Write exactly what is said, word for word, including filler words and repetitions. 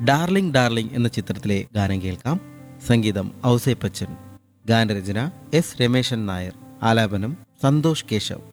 Darling darling എന്ന ചിത്രത്തിലെ ഗാനം കേൾക്കാം. സംഗീതം ഔസേപ്പച്ചൻ, ഗാനരചന എസ് രമേശൻ നായർ, ആലാപനം സന്തോഷ് കേശവ്.